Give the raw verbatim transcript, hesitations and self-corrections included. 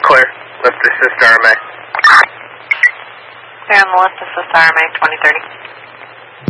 clear. Lift assist R M A. Clear on the lift assist R M A twenty thirty.